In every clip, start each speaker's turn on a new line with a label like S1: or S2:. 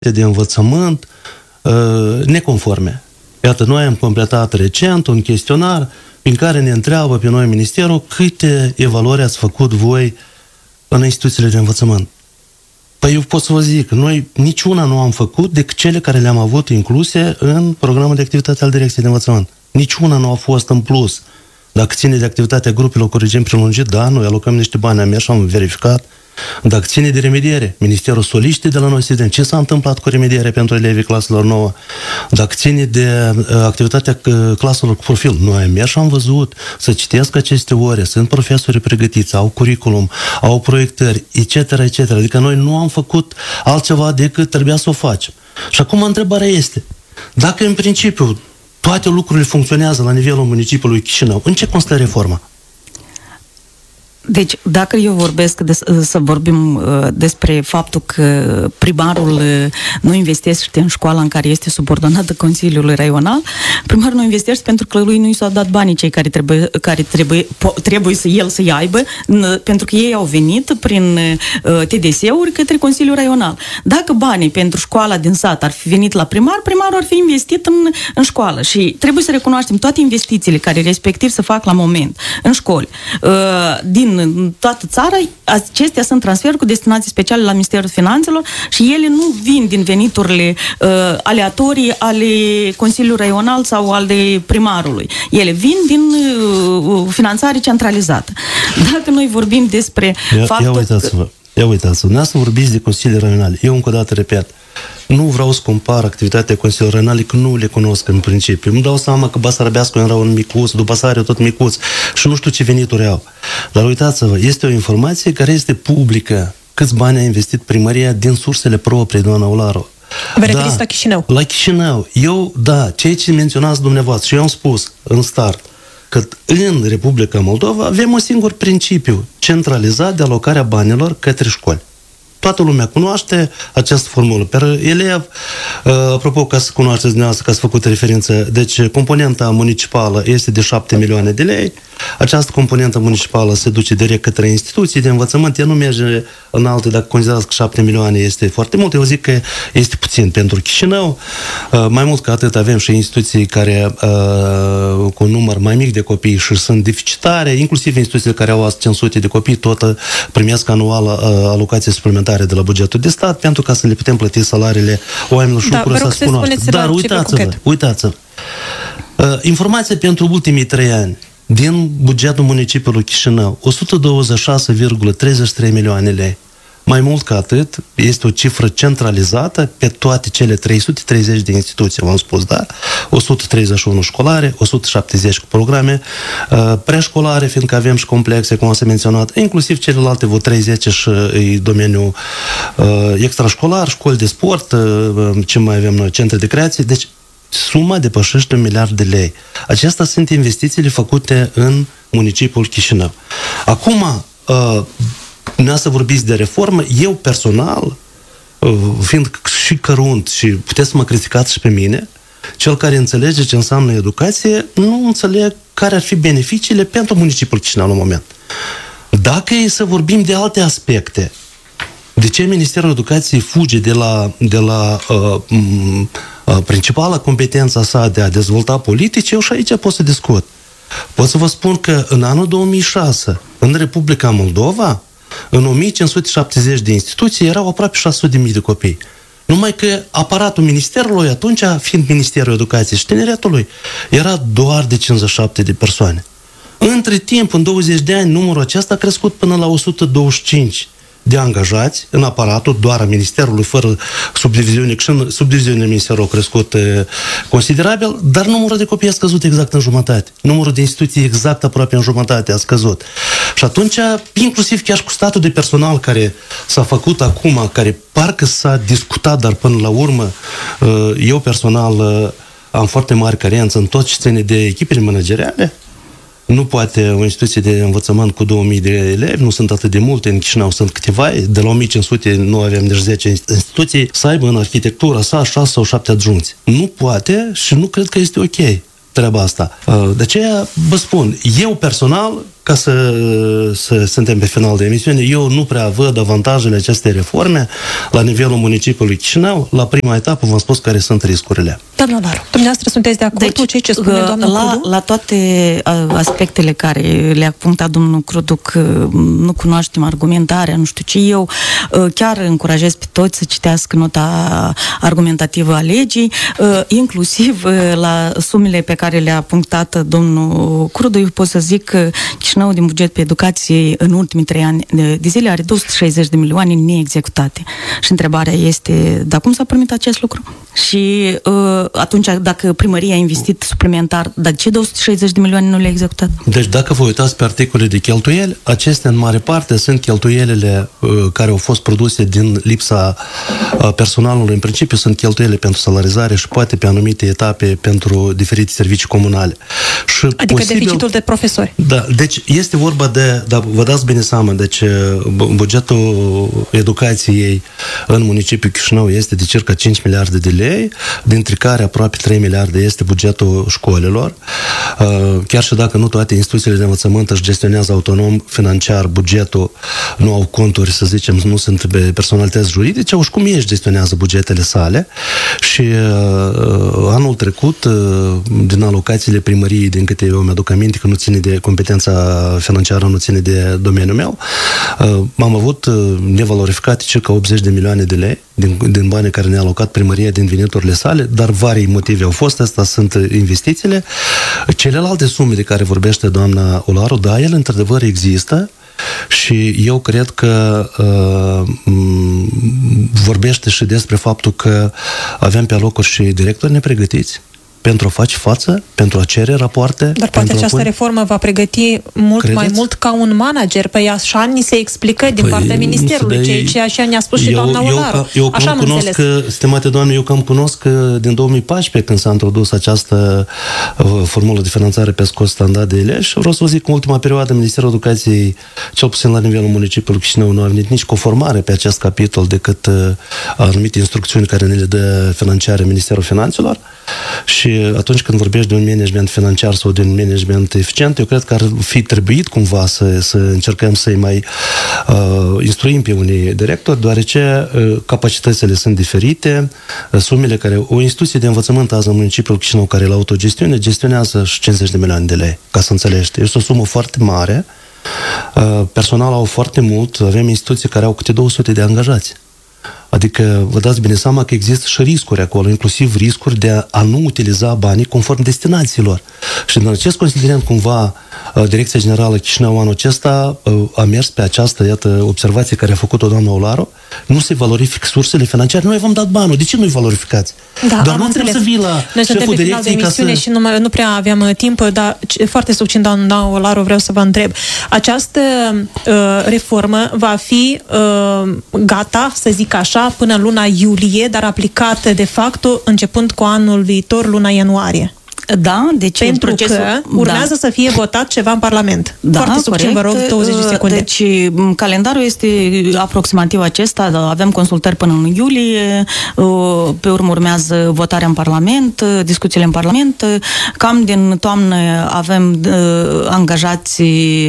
S1: de învățământ neconforme. Iată, noi am completat recent un chestionar prin care ne întreabă pe noi Ministerul câte evaluări ați făcut voi în instituțiile de învățământ. Păi eu pot să vă zic, noi niciuna nu am făcut decât cele care le-am avut incluse în programul de activitate al Direcției de Învățământ. Niciuna nu a fost în plus. Dacă ține de activitatea grupelor cu regim prelungit, da, noi alocăm niște bani, am mers și am verificat. Dacă ține de remediere, Ministerul solicite de la noi să vedem ce s-a întâmplat cu remediere pentru elevii claselor 9. Dacă ține de activitatea claselor cu profil, noi am mers și am văzut, să citesc aceste ore, sunt profesori pregătiți, au curriculum, au proiectări, etc., etc. Adică noi nu am făcut altceva decât trebuia să o facem. Și acum întrebarea este, dacă în principiu toate lucrurile funcționează la nivelul municipiului Chișinău, în ce constă reforma?
S2: Deci, dacă eu vorbesc, să vorbim despre faptul că primarul nu investește în școala în care este subordonată Consiliului Raional, primarul nu investește pentru că lui nu i s-au dat banii cei care trebuie să el să-i aibă, pentru că ei au venit prin TDS-uri către Consiliul Raional. Dacă banii pentru școala din sat ar fi venit la primar, primarul ar fi investit în școală și trebuie să recunoaștem toate investițiile care respectiv se fac la moment în școli, din toată țara, acestea sunt transferuri cu destinații speciale la Ministerul Finanțelor și ele nu vin din veniturile aleatorii ale Consiliului Raional sau ale primarului. Ele vin din finanțare centralizată. Dacă noi vorbim despre faptul
S1: Ia uitați-vă, dumneavoastră vorbiți de Consiliul Raional. Eu încă o dată repet, nu vreau să compar activitatea Consiliului Raional, că nu le cunosc în principiu. Îmi dau seama că Basarabeascu era un micuț, după Basară tot micuț și nu știu ce venituri au. Dar uitați-vă, este o informație care este publică. Câți bani a investit primăria din sursele proprii, doamna Ularu?
S3: Vă referiți la Chișinău?
S1: La Chișinău. Ceea ce menționați dumneavoastră și eu am spus în start, că în Republica Moldova avem un singur principiu, centralizat de alocarea banilor către școli. Toată lumea cunoaște această formulă. Per elev, apropo, ca să cunoașteți dumneavoastră, că ați făcut referință, deci componenta municipală este de 7 milioane de lei, această componentă municipală se duce direct către instituții de învățământ, ea nu merge în alte, dacă considerați că 7 milioane este foarte mult, eu zic că este puțin pentru Chișinău, mai mult ca atât avem și instituții care cu un număr mai mic de copii și sunt deficitare, inclusiv instituțiile care au 500 de copii, tot primesc anual alocații suplimentare de la bugetul de stat, pentru ca să le putem plăti salariile oamenilor și lucrurile să se cunoaște. Dar uitați-vă, informația pentru ultimii 3 ani din bugetul municipiului Chișinău, 126,33 milioane lei. Mai mult ca atât, este o cifră centralizată pe toate cele 330 de instituții, v-am spus, da? 131 școlare, 170 cu programe preșcolare, fiindcă avem și complexe, cum s-a menționat, inclusiv celelalte, 30 și domeniul extrașcolar, școli de sport, ce mai avem noi, centre de creație, deci suma depășește 1 miliard de lei. Acestea sunt investițiile făcute în municipiul Chișinău. Acum, să vorbiți de reformă, eu personal, fiind și cărunt și puteți să mă criticați și pe mine, cel care înțelege ce înseamnă educație, nu înțeleg care ar fi beneficiile pentru municipiul Chișinău la moment. Dacă e să vorbim de alte aspecte, de ce Ministerul Educației fuge de la principala competența sa de a dezvolta politici, eu și aici pot să discut. Pot să vă spun că în anul 2006, în Republica Moldova, în 1570 de instituții erau aproape 600.000 de copii. Numai că aparatul ministerului atunci, fiind Ministerul Educației și Tineretului, era doar de 57 de persoane. Între timp, în 20 de ani, numărul acesta a crescut până la 125 de angajați în aparatul doar a Ministerului, fără subdiviziune, și în subdiviziunea Ministerului a crescut considerabil, dar numărul de copii a scăzut exact în jumătate. Numărul de instituții exact aproape în jumătate a scăzut. Și atunci, inclusiv chiar și cu statul de personal care s-a făcut acum, care parcă s-a discutat, dar până la urmă, eu personal am foarte mari carențe în tot ce ține de echipele manageriale. Nu poate o instituție de învățământ cu 2000 de elevi, nu sunt atât de multe, în Chișinău sunt câteva, de la 1500 nu avem nici 10 instituții, să aibă în arhitectura sa 6 sau 7 adjunți. Nu poate și nu cred că este ok treaba asta. De aceea vă spun, eu personal ca să suntem pe final de emisiune, eu nu prea văd avantajele acestei reforme la nivelul municipiului Chișinău. La prima etapă v-am spus care sunt riscurile.
S3: Doamna Olaru, dumneavoastră sunteți de acord cu ceea ce spune doamna Crudu?
S2: La toate aspectele care le-a punctat domnul Crudu, că nu cunoaștem argumentarea, nu știu ce, eu chiar încurajez pe toți să citească nota argumentativă a legii, inclusiv la sumele pe care le-a punctat domnul Crudu. Eu pot să zic că Chișinău din buget pe educație în ultimii 3 ani de zile are 260 de milioane neexecutate. Și întrebarea este, dar cum s-a primit acest lucru? Și atunci, dacă primăria a investit suplimentar, dar ce 260 de milioane nu le-a executat?
S1: Deci dacă vă uitați pe articole de cheltuieli, acestea în mare parte sunt cheltuielile care au fost produse din lipsa personalului. În principiu sunt cheltuieli pentru salarizare și poate pe anumite etape pentru diferite servicii comunale. Și
S3: adică deficitul de profesori.
S1: Da, deci este vorba de, dar vă dați bine seama, deci bugetul educației în municipiul Chișinău este de circa 5 miliarde de lei, dintre care aproape 3 miliarde este bugetul școlilor. Chiar și dacă nu toate instituțiile de învățământ își gestionează autonom financiar bugetul, nu au conturi, să zicem, nu sunt personalități juridice, își cum ei își gestionează bugetele sale și anul trecut, din alocațiile primăriei, din câte eu mi-aduc aminte, că nu ține de competența financiară, nu ține de domeniul meu, am avut nevalorificate circa 80 de milioane de lei din banii care ne-a alocat primăria din veniturile sale, dar vari motive au fost, astea sunt investițiile. Celelalte sume de care vorbește doamna Olaru, da, ele într-adevăr există și eu cred că vorbește și despre faptul că avem pe alocuri și directori nepregătiți pentru a face față, pentru a cere rapoarte.
S3: Dar poate această reformă va pregăti mai mult ca un manager. Păi așa ni se explică din partea Ministerului, ceea ce așa ne-a spus și doamna Olaru. Așa am înțeles.
S1: Stimate doamne, eu cam cunosc din 2014, când s-a introdus această formulă de finanțare pe scos standard de elevi, și vreau să vă zic că în ultima perioadă Ministerul Educației, cel puțin la nivelul municipiului Chișinău, nu a venit nici cu o formare pe acest capitol decât anumite instrucțiuni care ne le dă financiare Ministerul Finanțelor. Și atunci când vorbești de un management financiar sau de un management eficient, eu cred că ar fi trebuit cumva să încercăm să-i mai instruim pe unii directori, deoarece capacitățile sunt diferite, sumele care o instituție de învățământ azi în municipiul Chișinău, care la autogestiune, gestionează și 50 de milioane de lei, ca să înțelegi. Este o sumă foarte mare, personal au foarte mult, avem instituții care au câte 200 de angajați. Adică vă dați bine seama că există și riscuri acolo, inclusiv riscuri de a nu utiliza banii conform destinațiilor. Și în acest considerent, cumva, Direcția Generală Chișinău anul acesta a mers pe această, iată, observație care a făcut-o doamna Olaru, nu se valorific sursele financiare. Noi v-am dat banul, de ce nu-i valorificați?
S3: Da,
S1: doar nu trebuie să vii la șeful direcției ca să...
S3: și nu prea aveam timp, dar foarte succint, doamna Olaru, vreau să vă întreb. Această reformă va fi gata, să zic așa, până luna iulie, dar aplicată de facto începând cu anul viitor, luna ianuarie.
S2: Da, deci
S3: pentru că urmează să fie votat ceva în Parlament. Da, foarte succint, vă rog, 20 de secunde.
S2: Deci calendarul este aproximativ acesta, avem consultări până în iulie, pe urmă urmează votarea în Parlament, discuțiile în Parlament, cam din toamnă avem angajați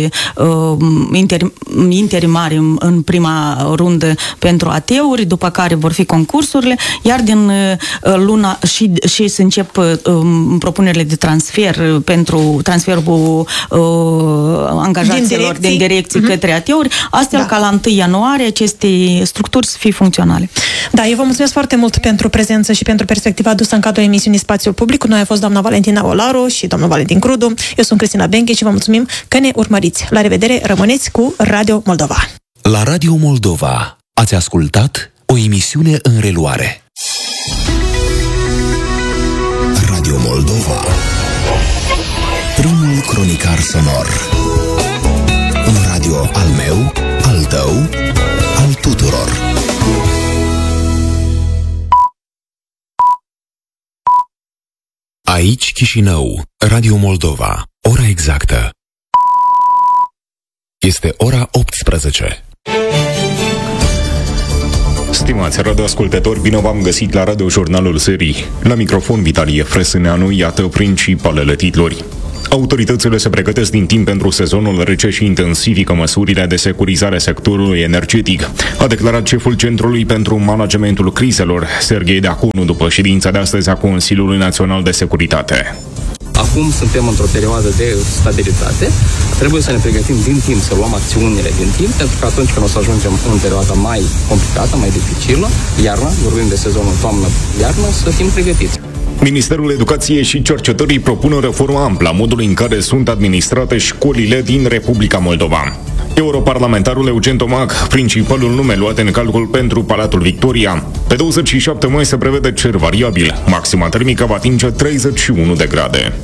S2: interimari în prima rundă pentru AT-uri, după care vor fi concursurile, iar din luna și se încep propunerile de transfer pentru transferul angajaților din direcții către AT-uri, astfel ca la 1 ianuarie aceste structuri să fie funcționale.
S3: Da, eu vă mulțumesc foarte mult pentru prezență și pentru perspectiva adusă în cadrul emisiunii Spațiul Public. Noi a fost doamna Valentina Olaru și domnul Valentin Crudu. Eu sunt Cristina Benche și vă mulțumim că ne urmăriți. La revedere, rămâneți cu Radio Moldova.
S4: La Radio Moldova ați ascultat o emisiune în reluare. Radio Moldova, primul cronicar sonor. Un radio al meu, al tău, al tuturor. Aici Chișinău, Radio Moldova, ora exactă. Este ora 18.
S5: Stimați radioascultători, bine v-am găsit la Radio Jurnalul Serii. La microfon Vitalie Freseneanu, iată principalele titluri. Autoritățile se pregătesc din timp pentru sezonul rece și intensifică măsurile de securizare a sectorului energetic, a declarat șeful Centrului pentru Managementul Crizelor, Serghei Deaconu, după ședința de astăzi a Consiliului Național de Securitate.
S6: Acum suntem într-o perioadă de stabilitate, trebuie să ne pregătim din timp, să luăm acțiunile din timp, pentru că atunci când o să ajungem în perioada mai complicată, mai dificilă, iarna, vorbim de sezonul toamnă-iarnă, să fim pregătiți.
S5: Ministerul Educației și Cercetării propune o reformă amplă a modului în care sunt administrate școlile din Republica Moldova. Europarlamentarul Eugen Tomac, principalul nume luat în calcul pentru Palatul Victoria. Pe 27 mai se prevede cer variabil. Maxima termică va atinge 31 de grade.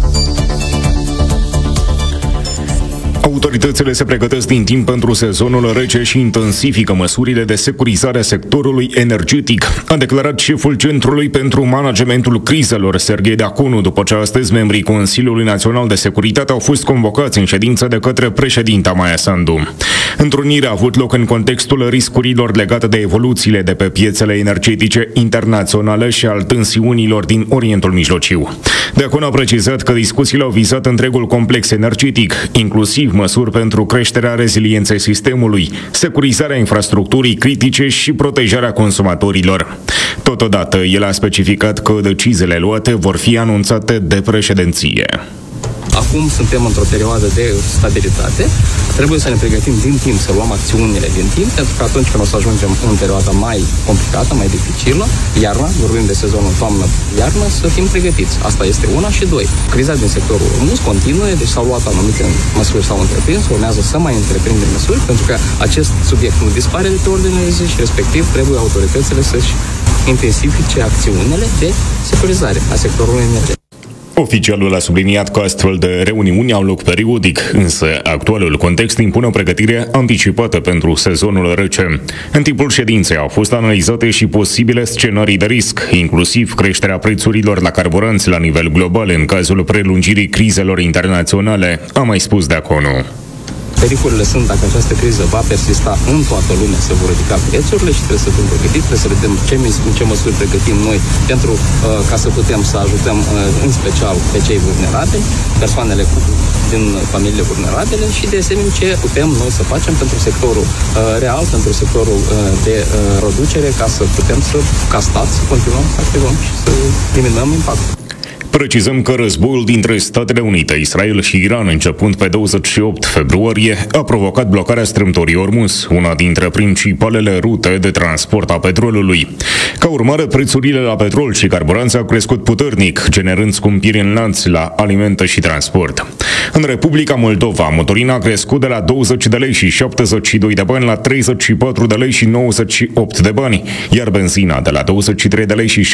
S5: Autoritățile se pregătesc din timp pentru sezonul rece și intensifică măsurile de securizare a sectorului energetic, a declarat șeful Centrului pentru Managementul Crizelor, Serghei Deaconu, după ce astăzi membrii Consiliului Național de Securitate au fost convocați în ședință de către președinta Maia Sandu. Întrunirea a avut loc în contextul riscurilor legate de evoluțiile de pe piețele energetice internaționale și al tensiunilor din Orientul Mijlociu. Deaconu a precizat că discuțiile au vizat întregul complex energetic, inclusiv măsuri pentru creșterea rezilienței sistemului, securizarea infrastructurii critice și protejarea consumatorilor. Totodată, el a specificat că deciziile luate vor fi anunțate de președinție.
S6: Acum suntem într-o perioadă de stabilitate, trebuie să ne pregătim din timp, să luăm acțiunile din timp, pentru că atunci când o să ajungem în perioada mai complicată, mai dificilă, iarna, vorbim de sezonul toamnă-iarnă, să fim pregătiți. Asta este una și doi. Criza din sectorul humus continuă, deci s-au luat anumite măsuri, s-au întreprins, urmează să mai întreprindem măsuri, pentru că acest subiect nu dispare de pe ordine de zi și respectiv trebuie autoritățile să-și intensifice acțiunile de securizare a sectorului energetic.
S5: Oficialul a subliniat că astfel de reuniuni au loc periodic, însă actualul context impune o pregătire anticipată pentru sezonul rece. În timpul ședinței au fost analizate și posibile scenarii de risc, inclusiv creșterea prețurilor la carburanți la nivel global în cazul prelungirii crizelor internaționale, a mai spus Deaconu.
S6: Pericolele sunt dacă această criză va persista în toată lumea, se vor ridica prețurile și trebuie să fim pregătiți, trebuie să vedem ce măsuri pregătim noi pentru ca să putem să ajutăm în special pe cei vulnerabili, persoanele din familiile vulnerabile și de asemenea ce putem noi să facem pentru sectorul real, pentru sectorul de producere, ca să putem să, ca stat, să continuăm să activăm și să eliminăm impactul.
S5: Precizăm că războiul dintre Statele Unite, Israel și Iran, începând pe 28 februarie, a provocat blocarea strâmtorii Ormuz, una dintre principalele rute de transport a petrolului. Ca urmare, prețurile la petrol și carburanți au crescut puternic, generând scumpiri în lanț la alimente și transport. În Republica Moldova, motorina a crescut de la 20 de lei și 72 de bani la 34 de lei și 98 de bani, iar benzina de la 23 de lei și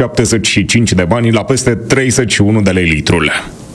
S5: 75 de bani la peste 31 de lei litrul.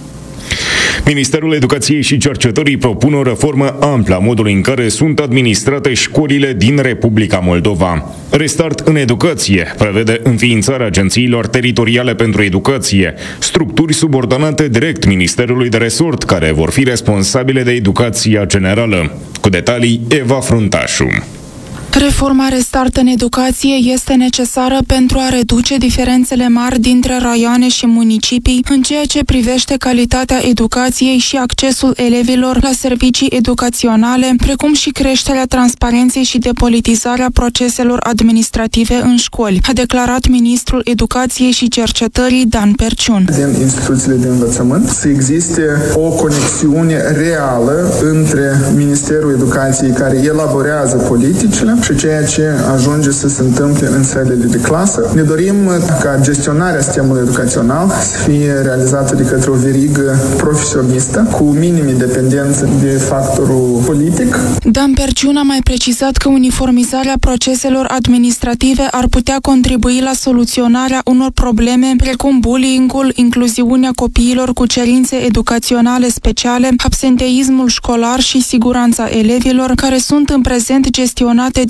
S5: Ministerul Educației și Cercetării propune o reformă amplă a modului în care sunt administrate școlile din Republica Moldova. Restart în educație prevede înființarea agențiilor teritoriale pentru educație, structuri subordonate direct Ministerului de Resort, care vor fi responsabile de educația generală. Cu detalii, Eva Fruntașu.
S7: Reforma Restart în educație este necesară pentru a reduce diferențele mari dintre raioane și municipii în ceea ce privește calitatea educației și accesul elevilor la servicii educaționale, precum și creșterea transparenței și depolitizarea proceselor administrative în școli, a declarat ministrul Educației și Cercetării Dan Perciun.
S8: Din instituțiile de învățământ să existe o conexiune reală între Ministerul Educației, care elaborează politicile, și ceea ce ajunge să se întâmple în sălile de clasă. Ne dorim ca gestionarea sistemului educațional să fie realizată de către o verigă profesionistă, cu minime dependență de factorul politic.
S7: Dan Perciun a mai precizat că uniformizarea proceselor administrative ar putea contribui la soluționarea unor probleme precum bullying-ul, incluziunea copiilor cu cerințe educaționale speciale, absenteismul școlar și siguranța elevilor, care sunt în prezent gestionate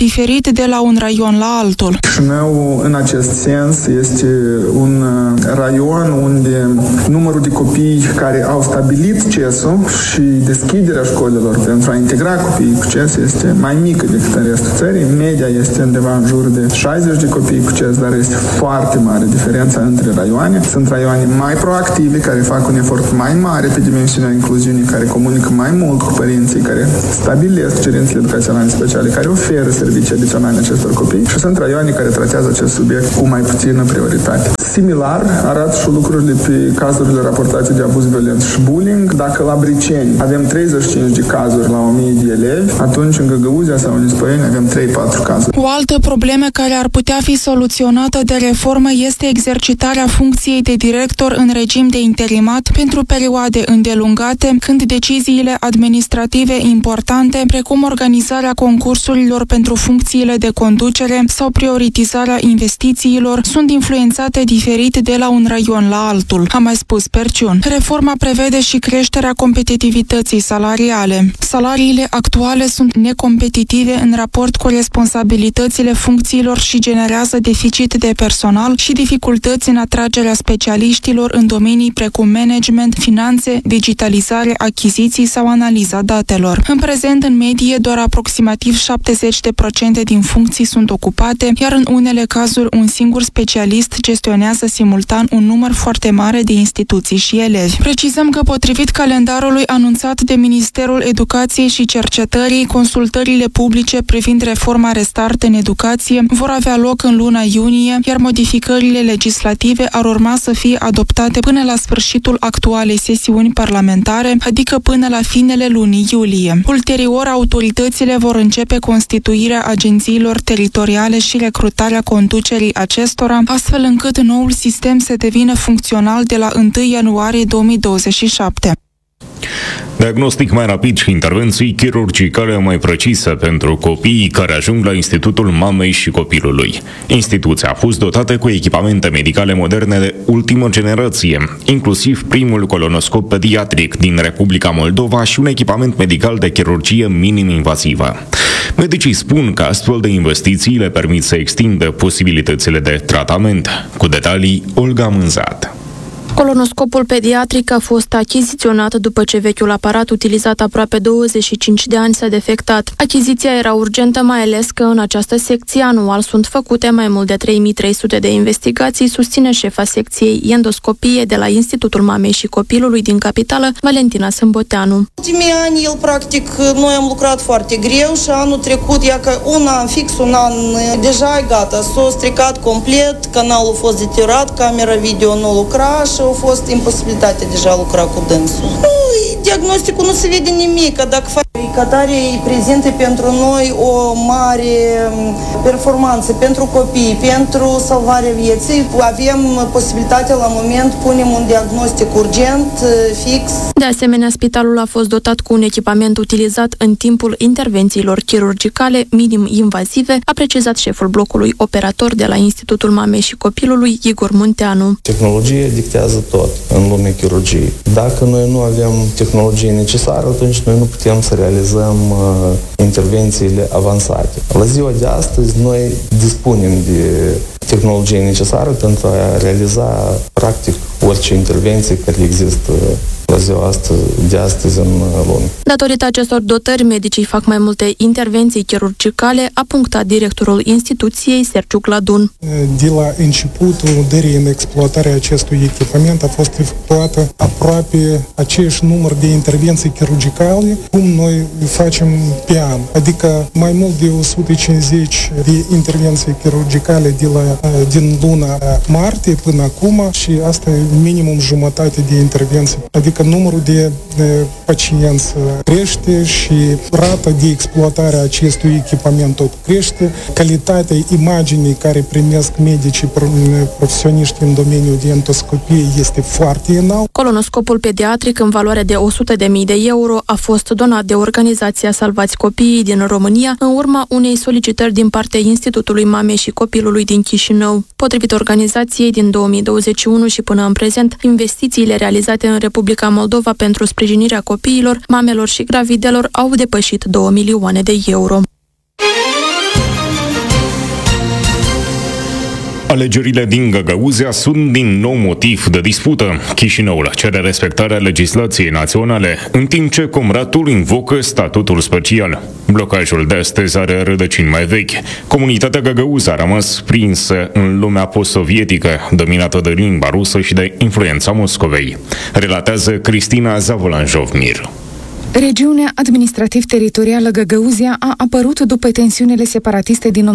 S7: diferit de la un raion la altul.
S8: Chișinău, în acest sens, este un raion unde numărul de copii care au stabilit CES-ul și deschiderea școlilor pentru a integra copiii cu CES este mai mică decât în restul țării. Media este undeva în jur de 60 de copii cu CES, dar este foarte mare diferența între raioane. Sunt raioane mai proactive, care fac un efort mai mare pe dimensiunea incluziunii, care comunică mai mult cu părinții, care stabilesc cerințele educaționale speciale, care oferă servicii adiționale acestor copii și sunt raioane care tratează acest subiect cu mai puțină prioritate. Similar arată și lucrurile pe cazurile raportate de abuz violent și bullying. Dacă la Briceni avem 35 de cazuri la 1000 de elevi, atunci în Găgăuzia sau în Ispăieni avem 3-4 cazuri.
S7: O altă problemă care ar putea fi soluționată de reformă este exercitarea funcției de director în regim de interimat pentru perioade îndelungate, când deciziile administrative importante, precum organizarea concursurilor pentru funcțiile de conducere sau prioritizarea investițiilor, sunt influențate diferit de la un raion la altul, a mai spus Perciun. Reforma prevede și creșterea competitivității salariale. Salariile actuale sunt necompetitive în raport cu responsabilitățile funcțiilor și generează deficit de personal și dificultăți în atragerea specialiștilor în domenii precum management, finanțe, digitalizare, achiziții sau analiza datelor. În prezent, în medie, doar aproximativ 70% din funcții sunt ocupate, iar în unele cazuri un singur specialist gestionează simultan un număr foarte mare de instituții și elevi. Precizăm că, potrivit calendarului anunțat de Ministerul Educației și Cercetării, consultările publice privind reforma Restart în educație vor avea loc în luna iunie, iar modificările legislative ar urma să fie adoptate până la sfârșitul actualei sesiuni parlamentare, adică până la finele lunii iulie. Ulterior, autoritățile vor începe constituirea agențiilor teritoriale și recrutarea conducerii acestora, astfel încât noul sistem să devină funcțional de la 1 ianuarie 2027.
S5: Diagnostic mai rapid și intervenții chirurgicale mai precise pentru copiii care ajung la Institutul Mamei și Copilului. Instituția a fost dotată cu echipamente medicale moderne de ultimă generație, inclusiv primul colonoscop pediatric din Republica Moldova și un echipament medical de chirurgie minim-invazivă. Medicii spun că astfel de investiții le permit să extindă posibilitățile de tratament. Cu detalii, Olga Mânzat.
S9: Colonoscopul pediatric a fost achiziționat după ce vechiul aparat utilizat aproape 25 de ani s-a defectat. Achiziția era urgentă, mai ales că în această secție anual sunt făcute mai mult de 3300 de investigații, susține șefa secției endoscopie de la Institutul Mamei și Copilului din capitală, Valentina Sâmboteanu.
S10: Ultimii ani, practic, noi am lucrat foarte greu și anul trecut, fix un an, deja e gata, s-a stricat complet, canalul a fost deteriorat, camera video nu lucra și a fost imposibilitate deja lucra cu dânsul. Diagnosticul nu se vede nimic, dacă Catare prezintă pentru noi o mare performanță pentru copii, pentru salvarea vieții. Avem posibilitatea la moment, punem un diagnostic urgent, fix.
S9: De asemenea, spitalul a fost dotat cu un echipament utilizat în timpul intervențiilor chirurgicale minim-invazive, a precizat șeful blocului operator de la Institutul Mamei și Copilului, Igor Munteanu.
S11: Tehnologia dictează tot în lumea chirurgiei. Dacă noi nu avem tehnologie necesară, atunci noi nu putem să realizăm intervențiile avansate. La ziua de astăzi, noi dispunem de tehnologie necesară pentru a realiza, practic, orice intervenție care există la ziua de astăzi în lume.
S9: Datorită acestor dotări, medicii fac mai multe intervenții chirurgicale, a punctat directorul instituției, Sergiu Gladun.
S12: De la începutul dării în exploatarea acestui echipament a fost efectuată aproape aceeași număr de intervenții chirurgicale cum noi facem pe an. Adică mai mult de 150 de intervenții chirurgicale din luna martie până acum și asta e minimum jumătate de intervenții. Adică numărul de pacienți crește și rata de exploatare a acestui echipament tot crește. Calitatea imaginii care primesc medicii profesioniști în domeniul de endoscopie este foarte înalt.
S9: Colonoscopul pediatric în valoare de 100.000 de euro a fost donat de organizația Salvați Copiii din România în urma unei solicitări din partea Institutului Mamei și Copilului din Chișinău. Potrivit organizației, din 2021 și până în prezent, investițiile realizate în Republica Moldova pentru sprijinirea copiilor, mamelor și gravidelor au depășit 2 milioane de euro.
S5: Alegerile din Găgăuzea sunt din nou motiv de dispută. Chișinăul cere respectarea legislației naționale, în timp ce Comratul invocă statutul special. Blocajul de astăzi are rădăcini mai vechi. Comunitatea Găgăuză a rămas prinsă în lumea post-sovietică, dominată de limba rusă și de influența Moscovei. Relatează Cristina Zavolan-Jovmir.
S13: Regiunea administrativ-teritorială Găgăuzia a apărut după tensiunile separatiste din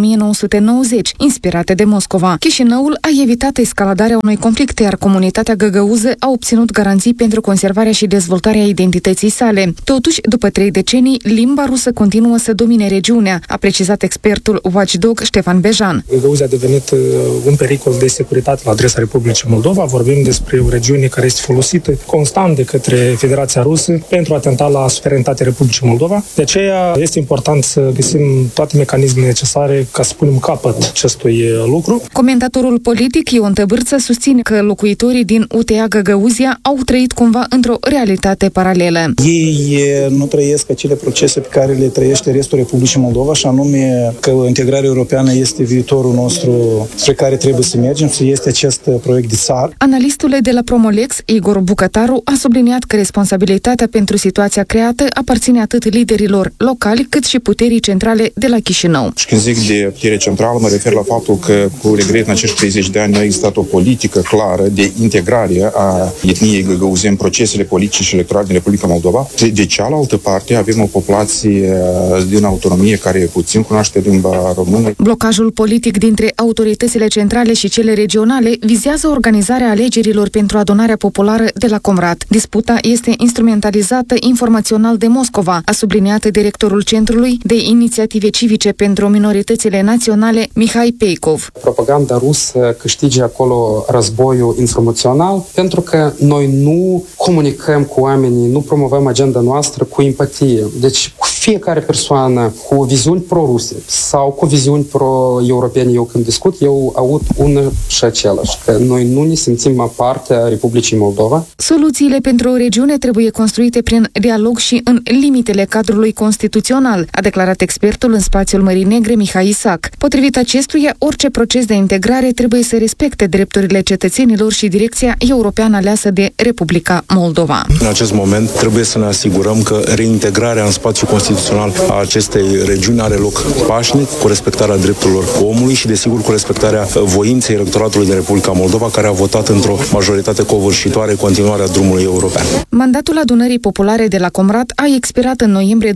S13: 1990, inspirate de Moscova. Chișinăul a evitat escaladarea unui conflict, iar comunitatea găgăuză a obținut garanții pentru conservarea și dezvoltarea identității sale. Totuși, după 3 decenii, limba rusă continuă să domine regiunea, a precizat expertul watchdog Ștefan Bejan.
S12: Găgăuzia a devenit un pericol de securitate la adresa Republicii Moldova. Vorbim despre o regiune care este folosită constant de către Federația Rusă pentru a tenta la suveranitatea Republicii Moldova. De aceea este important să găsim toate mecanismele necesare ca să punem capăt acestui lucru.
S13: Comentatorul politic Ion Tăbârță susține că locuitorii din UTA Găgăuzia au trăit cumva într-o realitate paralelă.
S14: Ei nu trăiesc acele procese pe care le trăiește restul Republicii Moldova, și anume că integrarea europeană este viitorul nostru spre care trebuie să mergem, să este acest proiect de țară.
S13: Analistul de la Promolex, Igor Bucătaru, a subliniat că responsabilitatea pentru situația creată aparține atât liderilor locali cât și puterii centrale de la Chișinău.
S15: Și când zic de putere centrală, mă refer la faptul că cu regret în acești 30 de ani nu a existat o politică clară de integrare a etniei găgăuze în procesele politice și electorale din Republica Moldova. De cealaltă parte avem o populație din autonomie care puțin cunoaște limba română.
S13: Blocajul politic dintre autoritățile centrale și cele regionale vizează organizarea alegerilor pentru adunarea populară de la Comrat. Disputa este instrumentalizată informațional de Moscova, a subliniat directorul Centrului de Inițiative Civice pentru Minoritățile Naționale, Mihai Peikov.
S16: Propaganda rusă câștige acolo războiul informațional pentru că noi nu comunicăm cu oamenii, nu promovăm agenda noastră cu empatie. Deci cu fiecare persoană cu viziuni pro-ruse sau cu viziuni pro-europene, eu când discut, eu aud una și același, că noi nu ne simțim parte a Republicii Moldova.
S13: Soluțiile pentru o regiune trebuie construite prin dialog și în limitele cadrului constituțional, a declarat expertul în spațiul Mării Negre Mihai Isac. Potrivit acestuia, orice proces de integrare trebuie să respecte drepturile cetățenilor și direcția europeană aleasă de Republica Moldova.
S11: În acest moment trebuie să ne asigurăm că reintegrarea în spațiul constituțional a acestei regiuni are loc pașnic, cu respectarea drepturilor omului și, desigur, cu respectarea voinței electoratului din Republica Moldova, care a votat într-o majoritate covârșitoare continuarea drumului european.
S13: Mandatul adunării populare de la Comrat a expirat în noiembrie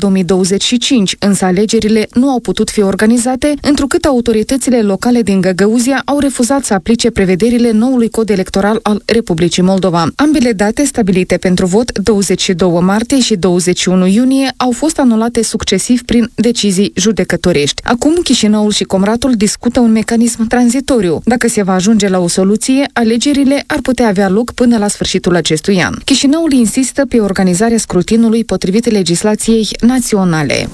S13: 2025, însă alegerile nu au putut fi organizate, întrucât autoritățile locale din Găgăuzia au refuzat să aplice prevederile noului cod electoral al Republicii Moldova. Ambele date stabilite pentru vot, 22 martie și 21 iunie, au fost anulate succesiv prin decizii judecătorești. Acum, Chișinăul și Comratul discută un mecanism tranzitoriu. Dacă se va ajunge la o soluție, alegerile ar putea avea loc până la sfârșitul acestui an. Chișinăul insistă pe organizarea scrutinului potrivit legislației naționale.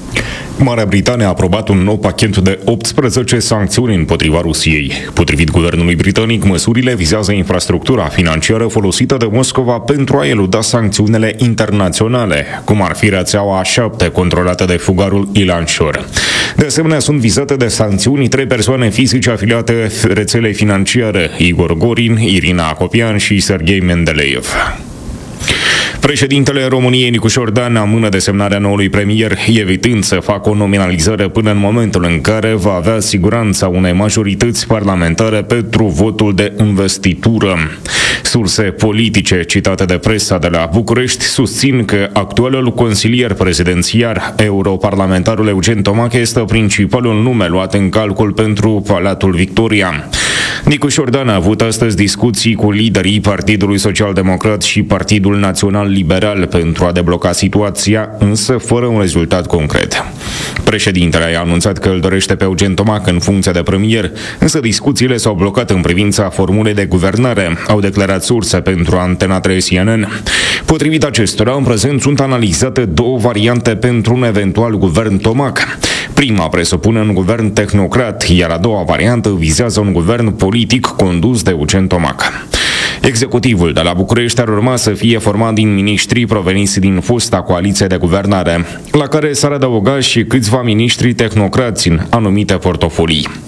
S5: Marea Britanie a aprobat un nou pachet de 18 sancțiuni împotriva Rusiei. Potrivit guvernului britanic, măsurile vizează infrastructura financiară folosită de Moscova pentru a eluda sancțiunile internaționale, cum ar fi rețeaua 7 controlată de fugarul Ilan Shore. De asemenea, sunt vizate de sancțiuni 3 persoane fizice afiliate rețelei financiare: Igor Gorin, Irina Acopian și Serghei Mendeleev. Președintele României, Nicușor Dan, amână desemnarea noului premier, evitând să facă o nominalizare până în momentul în care va avea siguranța unei majorități parlamentare pentru votul de investitură. Surse politice citate de presa de la București susțin că actualul consilier prezidențiar, europarlamentarul Eugen Tomache, este principalul nume luat în calcul pentru Palatul Victoria. Nicușor Dan a avut astăzi discuții cu liderii Partidului Social-Democrat și Partidul Național Liberal pentru a debloca situația, însă fără un rezultat concret. Președintele a anunțat că îl dorește pe Eugen Tomac în funcție de premier, însă discuțiile s-au blocat în privința formulei de guvernare, au declarat surse pentru Antena 3 CNN. Potrivit acestora, în prezent sunt analizate 2 variante pentru un eventual guvern Tomac. Prima presupune un guvern tehnocrat, iar a doua variantă vizează un guvern politic condus de Eugen Tomac. Executivul de la București ar urma să fie format din miniștri proveniți din fosta coaliție de guvernare, la care s-ar adăuga și câțiva miniștri tehnocrați în anumite portofolii.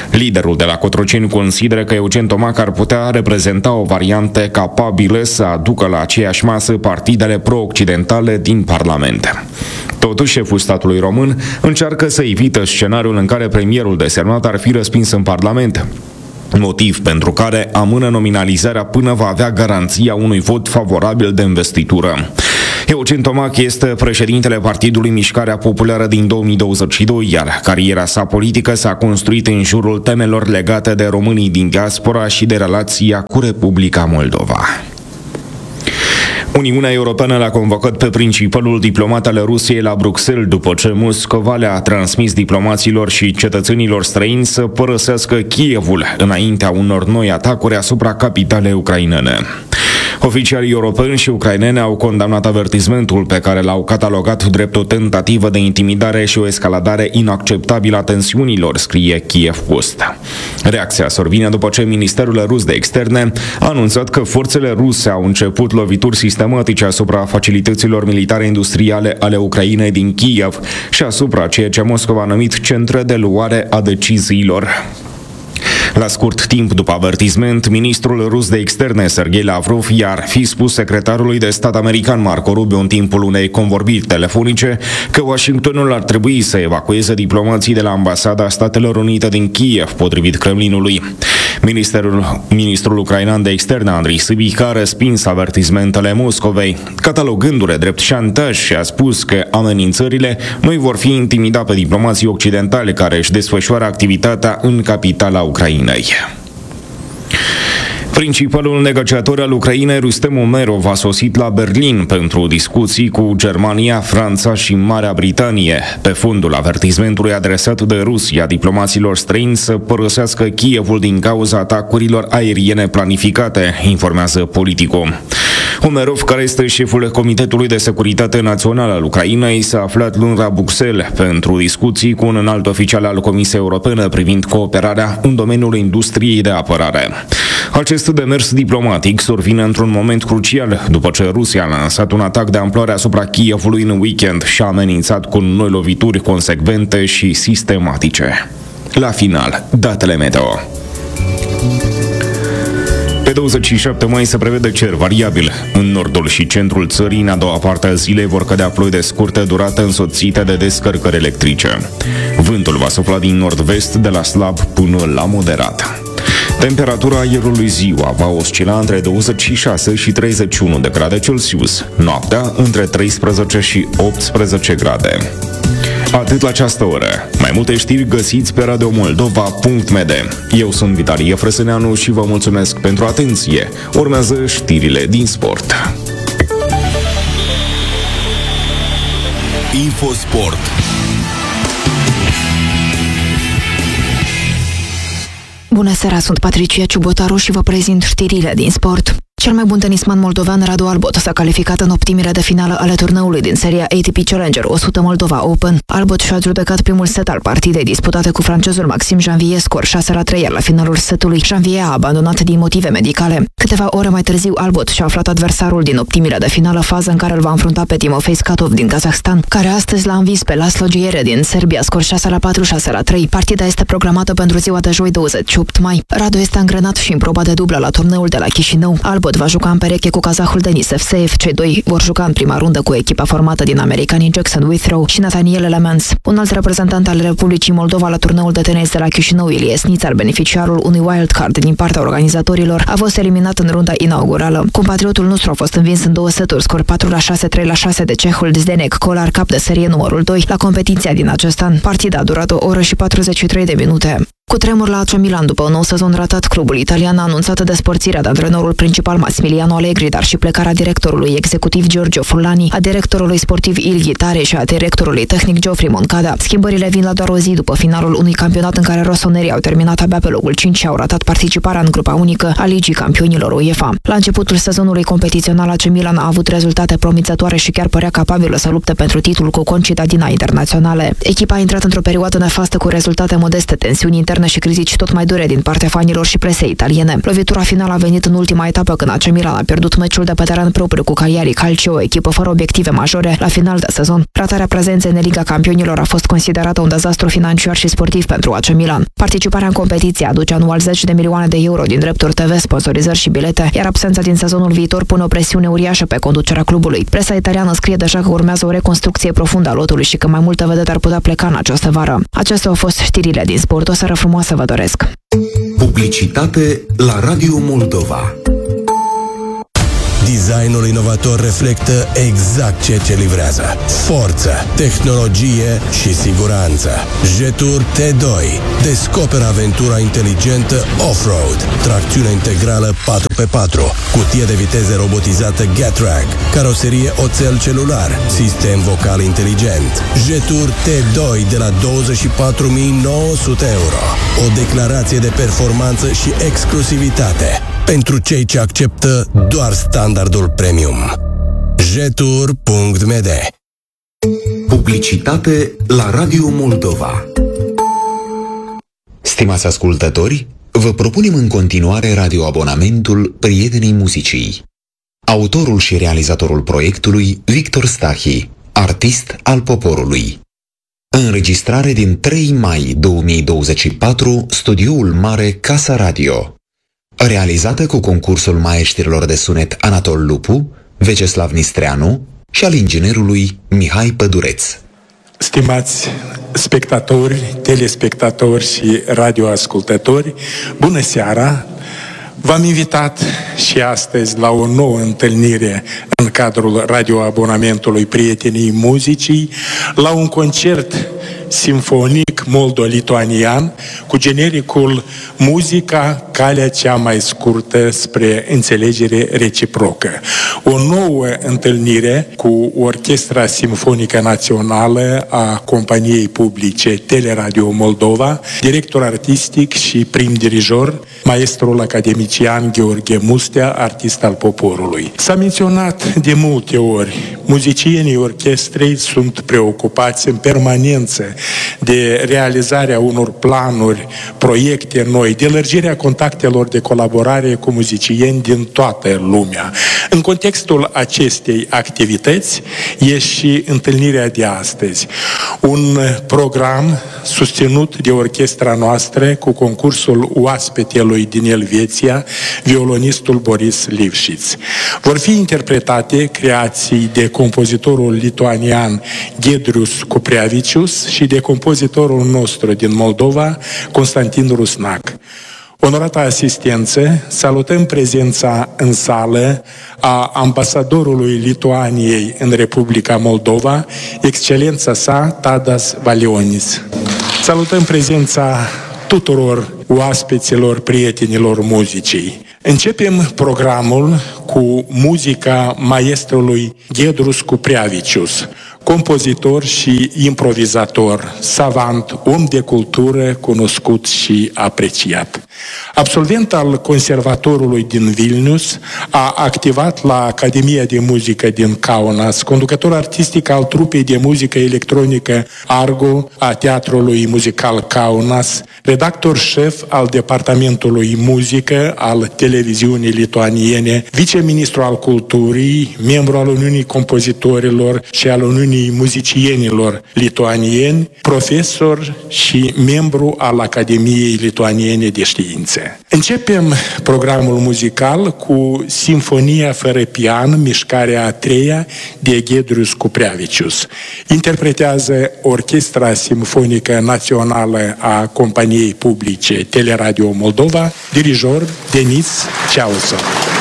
S5: Liderul de la Cotroceni consideră că Eugen Tomac ar putea reprezenta o variantă capabilă să aducă la aceeași masă partidele pro-occidentale din Parlament. Totuși, șeful statului român încearcă să evită scenariul în care premierul desemnat ar fi respins în Parlament, motiv pentru care amână nominalizarea până va avea garanția unui vot favorabil de investitură. Eugen Tomac este președintele Partidului Mișcarea Populară din 2022, iar cariera sa politică s-a construit în jurul temelor legate de românii din diaspora și de relația cu Republica Moldova. Uniunea Europeană l-a convocat pe principalul diplomat al Rusiei la Bruxelles după ce Moscova le-a transmis diplomaților și cetățenilor străini să părăsească Kievul înaintea unor noi atacuri asupra capitalei ucrainene. Oficialii europeni și ucraineni au condamnat avertismentul pe care l-au catalogat drept o tentativă de intimidare și o escaladare inacceptabilă a tensiunilor, scrie Kiev Post. Reacția survine după ce Ministerul Rus de Externe a anunțat că forțele ruse au început lovituri sistematice asupra facilităților militare industriale ale Ucrainei din Kiev și asupra ceea ce Moscova a numit centre de luare a deciziilor. La scurt timp după avertisment, ministrul rus de externe, Sergei Lavrov, i-ar fi spus secretarului de stat american Marco Rubio în timpul unei convorbiri telefonice că Washingtonul ar trebui să evacueze diplomații de la ambasada Statelor Unite din Kiev, potrivit Kremlinului. Ministrul ucrainean de externe, Andrei Sybiha, a respins avertismentele Moscovei, catalogându-le drept șantaj și a spus că amenințările nu îi vor fi intimida pe diplomații occidentali care își desfășoară activitatea în capitala Ucrainei. Principalul negociator al Ucrainei, Rustem Umerov, a sosit la Berlin pentru discuții cu Germania, Franța și Marea Britanie, pe fondul avertismentului adresat de Rusia diplomaților străini să părăsească Kievul din cauza atacurilor aeriene planificate, informează Politico. Umerov, care este șeful Comitetului de Securitate Națională al Ucrainei, s-a aflat luni la Bruxelles pentru discuții cu un înalt oficial al Comisiei Europene privind cooperarea în domeniul industriei de apărare. Acest demers diplomatic survine într-un moment crucial după ce Rusia a lansat un atac de amploare asupra Kievului în weekend și a amenințat cu noi lovituri consecvente și sistematice. La final, datele meteo. Pe 27 mai se prevede cer variabil. În nordul și centrul țării, în a doua parte a zilei, vor cădea ploi de scurtă durată însoțite de descărcări electrice. Vântul va sufla din nord-vest de la slab până la moderat. Temperatura aerului ziua va oscila între 26 și 31 de grade Celsius, noaptea între 13 și 18 grade. Atât la această oră. Mai multe știri găsiți pe radiomoldova.md. Eu sunt Vitalie Frăsăneanu și vă mulțumesc pentru atenție. Urmează știrile din sport.
S4: Infosport.
S17: Bună seara, sunt Patricia Ciubotaru și vă prezint știrile din sport. Cel mai bun tenisman moldovean, Radu Albot, s-a calificat în optimile de finală ale turneului din seria ATP Challenger 100 Moldova Open. Albot și-a judecat primul set al partidei disputate cu francezul Maxime Janvier, scor 6-3, iar la finalul setului Janvier a abandonat din motive medicale. Câteva ore mai târziu, Albot și-a aflat adversarul din optimile de finală, fază în care îl va înfrunta pe Timofei Skatov din Kazahstan, care astăzi l-a învins pe Laslo Giere din Serbia, scor 6-4, 6-3. Partida este programată pentru ziua de joi 28 mai. Radu este angrenat și în proba de dublă la turneul de la Chișinău. Albot va juca în pereche cu kazahul Denis Evseev. Cei doi vor juca în prima rundă cu echipa formată din americanii Jackson Withrow și Nathaniel Elements. Un alt reprezentant al Republicii Moldova la turneul de tenis de la Chișinău, Ilie Snițar, beneficiarul unui wildcard din partea organizatorilor, a fost eliminat în runda inaugurală. Compatriotul nostru a fost învins în două seturi, scor 4-6, 3-6 de cehul Zdenek Kolar, cap de serie numărul 2, la competiția din acest an. Partida a durat 1 oră și 43 de minute. Cu tremur la AC Milan după un nou sezon ratat, clubul italian a anunțat despărțirea de antrenorul principal Massimiliano Allegri, dar și plecarea directorului executiv Giorgio Fulani, a directorului sportiv Il Ghitare și a directorului tehnic Geoffrey Moncada. Schimbările vin la doar o zi după finalul unui campionat în care rosonerii au terminat abia pe locul 5 și au ratat participarea în grupa unică a Ligii Campionilor UEFA. La începutul sezonului competițional, AC Milan a avut rezultate promițătoare și chiar părea capabilă să lupte pentru titlul cu concitadina internaționale. Echipa a intrat într-o perioadă nefastă cu rezultate modeste, tensiuni interne interne și critici tot mai dure din partea fanilor și presei italiene. Lovitura finală a venit în ultima etapă când AC Milan a pierdut meciul de pe teren propriu cu Cagliari Calcio, o echipă fără obiective majore la final de sezon. Ratarea prezenței în Liga Campionilor a fost considerată un dezastru financiar și sportiv pentru AC Milan. Participarea în competiție aduce anual 10 de milioane de euro din drepturi TV, sponsorizări și bilete, iar absența din sezonul viitor pune o presiune uriașă pe conducerea clubului. Presa italiană scrie deja că urmează o reconstrucție profundă a lotului și că mai multe vedete ar putea pleca în această vară. Acestea au fost știrile din sport. O seară frumoasă vă doresc!
S4: Publicitate la Radio Moldova.
S18: Designul inovator reflectă exact ceea ce livrează. Forță, tehnologie și siguranță. Jetour T2. Descoperă aventura inteligentă off-road. Tracțiune integrală 4x4. Cutie de viteze robotizată Getrack. Caroserie oțel celular. Sistem vocal inteligent. Jetour T2 de la 24.900 euro. O declarație de performanță și exclusivitate pentru cei ce acceptă doar standardul premium. Jetour.md.
S4: Publicitate la Radio Moldova. Stimați ascultători, vă propunem în continuare radioabonamentul Prietenii Muzicii. Autorul și realizatorul proiectului Victor Stahi, artist al poporului. Înregistrare din 3 mai 2024, Studioul Mare Casa Radio. Realizată cu concursul maestrilor de sunet Anatol Lupu, Veceslav Nistreanu și al inginerului Mihai Pădureț.
S19: Stimați spectatori, telespectatori și radioascultători, bună seara! V-am invitat și astăzi la o nouă întâlnire în cadrul radioabonamentului Prietenii Muzicii, la un concert simfonic moldo-lituanian cu genericul Muzica, calea cea mai scurtă spre înțelegere reciprocă. O nouă întâlnire cu Orchestra Simfonică Națională a Companiei Publice Teleradio Moldova, director artistic și prim dirijor, maestrul academician Gheorghe Mustea, artist al poporului. S-a menționat de multe ori, muzicienii orchestrei sunt preocupați în permanență de realizarea unor planuri, proiecte noi, de lărgirea contactelor de colaborare cu muzicieni din toată lumea. În contextul acestei activități e și întâlnirea de astăzi. Un program susținut de orchestra noastră cu concursul oaspetelui din Elveția, violonistul Boris Lifshitz. Vor fi interpretate creații de compozitorul lituanian Giedrius Kupreavicius și de compozitorul nostru din Moldova, Constantin Rusnac. Onorată asistență, salutăm prezența în sală a ambasadorului Lituaniei în Republica Moldova, excelența sa Tadas Valionis. Salutăm prezența tuturor oaspeților, prietenilor muzicii. Începem programul cu muzica maestrului Giedrius Kupreavicius, compozitor și improvizator, savant, om de cultură cunoscut și apreciat. Absolvent al Conservatorului din Vilnius, a activat la Academia de Muzică din Kaunas, conducător artistic al trupei de muzică electronică Argo a Teatrului Muzical Kaunas, redactor șef al Departamentului Muzică al Televiziunii Lituaniene, viceministru al Culturii, membru al Uniunii Compozitorilor și al Uniunii Muzicienilor Lituanieni, profesor și membru al Academiei Lituaniene de Științe. Începem programul muzical cu Simfonia fără pian, mișcarea a treia de Giedrius Kupreavicius. Interpretează Orchestra Simfonică Națională a Companiei Publice Teleradio Moldova, dirijor Denis Ceaușescu.